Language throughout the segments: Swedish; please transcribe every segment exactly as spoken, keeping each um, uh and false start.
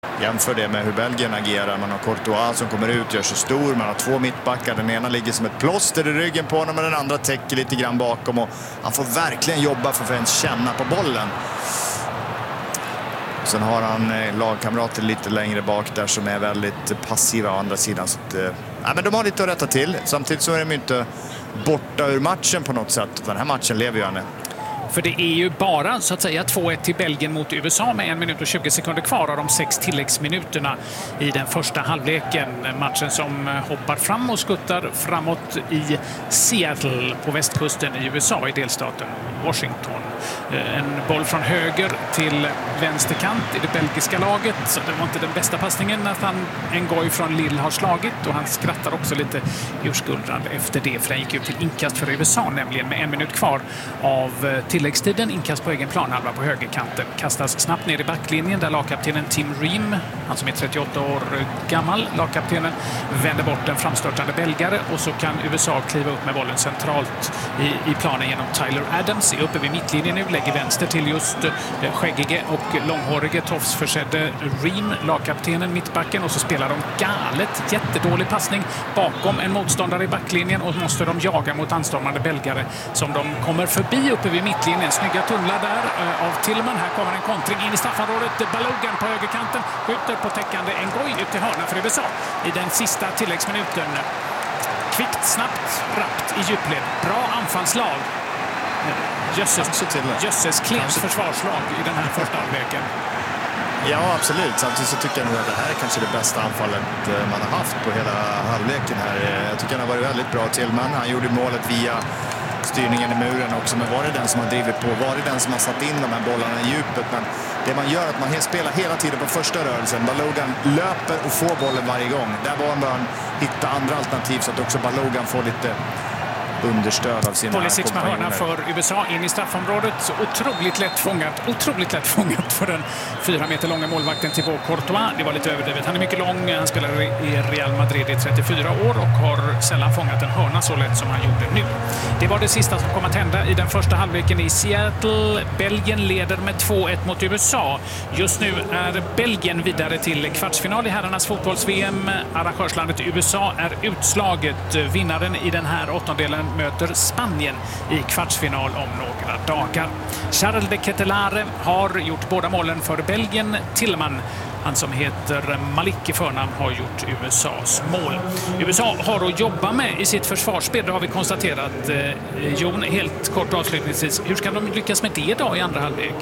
Jämför det med hur Belgien agerar. Man har Courtois som kommer ut, gör sig stor. Man har två mittbackar. Den ena ligger som ett plåster i ryggen på honom och den andra täcker lite grann bakom. Och han får verkligen jobba för att ens känna på bollen. Sen har han lagkamrater lite längre bak där som är väldigt passiva å andra sidan. Så att, ja, men de har lite att rätta till. Samtidigt så är de inte borta ur matchen på något sätt. Den här matchen lever ju ännu. För det är ju bara så att säga två ett till Belgien mot U S A med en minut och tjugo sekunder kvar av de sex tilläggsminuterna i den första halvleken. Matchen som hoppar fram och skuttar framåt i Seattle på västkusten i U S A i delstaten Washington. En boll från höger till vänsterkant i det belgiska laget. Så det var inte den bästa passningen att han en gång från Lille har slagit. Och han skrattar också lite urskuldrande efter det. För den gick ut till inkast för U S A nämligen med en minut kvar av tilläggstiden. Inkast på egen planhalva på högerkanten. Kastas snabbt ner i backlinjen där lagkaptenen Tim Ream, han som är trettioåtta år gammal, lagkaptenen, vänder bort en framstörtande belgare och så kan U S A kliva upp med bollen centralt i, i planen genom Tyler Adams. Är uppe vid mittlinjen nu, lägger vänster till just eh, skäggige och långhårige tofsförsedde Ream, lagkaptenen, mittbacken, och så spelar de galet, jättedålig passning bakom en motståndare i backlinjen och måste de jaga mot anstormande belgare som de kommer förbi uppe vid mittlinjen. Snygga tunnlar där eh, av Tillman. Här kommer en kontring in i straffområdet. Balogan på högerkanten skjuter på täckande Ngoy ut till hörna för U S A i den sista tilläggsminuten. Kvickt, snabbt, rappt i djupled. Bra anfallslag. Jösses, Jösses klent försvarslag i den här första halvleken. Ja, absolut. Samtidigt så tycker jag nog att det här är kanske det bästa anfallet man har haft på hela halvleken här. Jag tycker han har varit väldigt bra till, men han gjorde målet via styrningen i muren också. Men var det den som har drivit på? Var det den som har satt in de här bollarna i djupet? Men det man gör är att man spelar hela tiden på första rörelsen. Balogan löper och får bollen varje gång. Där var man hitta andra alternativ så att också Balogan får lite understöd av sina Pulisic med hörna för U S A in i straffområdet. Så otroligt lätt fångat. Otroligt lätt fångat för den fyra meter långa målvakten Thibaut Courtois. Det var lite överdrivet. Han är mycket lång. Han spelar i Real Madrid i trettiofyra år och har sällan fångat en hörna så lätt som han gjorde nu. Det var det sista som kom att hända i den första halvleken i Seattle. Belgien leder med två ett mot U S A. Just nu är Belgien vidare till kvartsfinal i herrarnas fotbolls-V M. Arrangörslandet U S A är utslaget. Vinnaren i den här åttondelen möter Spanien i kvartsfinal om några dagar. Charles de Kettelare har gjort båda målen för Belgien. Tillman, han som heter Malik i förnamn, har gjort U S A:s mål. U S A har att jobba med i sitt försvarsspel, det har vi konstaterat. Eh, Jon, helt kort avslutningsvis. Hur ska de lyckas med det då i andra halvlek?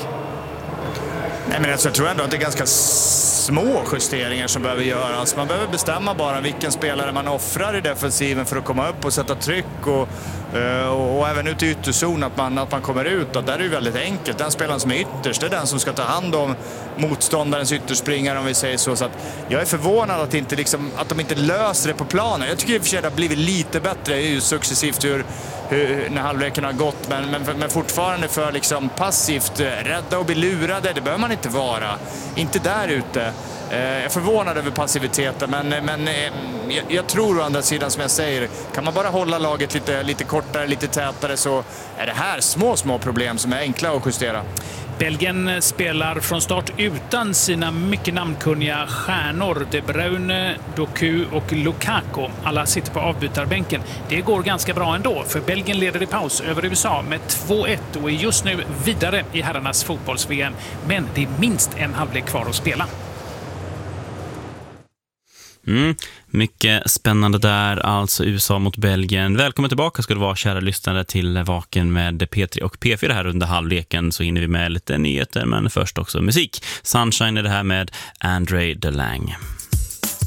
Nej, men alltså, jag tror ändå att det är ganska små justeringar som behöver göras. Man behöver bestämma bara vilken spelare man offrar i defensiven för att komma upp och sätta tryck och, och, och även ut i ytterzon att man, att man kommer ut. Och där är det ju väldigt enkelt. Den spelaren som är ytterst, det är den som ska ta hand om motståndarens ytterspringare, om vi säger så. Så att jag är förvånad att, inte liksom, att de inte löser det på planen. Jag tycker i och för sig att det har blivit lite bättre ju successivt hur, hur, när halvleken har gått. Men, men, men fortfarande för liksom passivt rädda och bli lurade, det behöver man inte vara. Inte där ute. Jag är förvånad över passiviteten, men, men jag, jag tror å andra sidan, som jag säger, kan man bara hålla laget lite, lite kortare, lite tätare, så är det här små, små problem som är enkla att justera. Belgien spelar från start utan sina mycket namnkunniga stjärnor. De Bruyne, Doku och Lukaku. Alla sitter på avbytarbänken. Det går ganska bra ändå, för Belgien leder i paus över U S A med två ett och är just nu vidare i herrarnas fotbolls-V M. Men det är minst en halvlek kvar att spela. Mm, mycket spännande där, alltså U S A mot Belgien. Välkommen tillbaka ska du vara, kära lyssnare, till Vaken med P tre och P fyra här under halvleken. Så hinner vi med lite nyheter, men först också musik. Sunshine är det här med Andre DeLange.